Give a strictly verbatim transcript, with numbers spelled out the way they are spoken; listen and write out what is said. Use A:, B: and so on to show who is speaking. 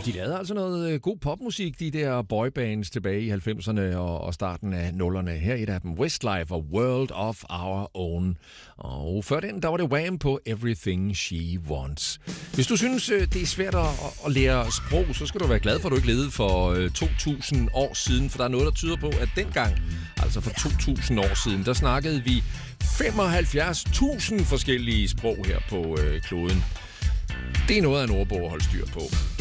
A: De lavede altså noget god popmusik, de der boybands tilbage i halvfemserne og, og starten af nullerne. Her er et af dem, Westlife og World of Our Own. Og før den, der var det Wham på Everything She Wants. Hvis du synes, det er svært at, at lære sprog, så skal du være glad for, at du ikke levede for to tusind år siden. For der er noget, der tyder på, at dengang, altså for to tusind år siden, der snakkede vi femoghalvfjerds tusind forskellige sprog her på øh, kloden. Det er noget af en ordbog at holde styr på.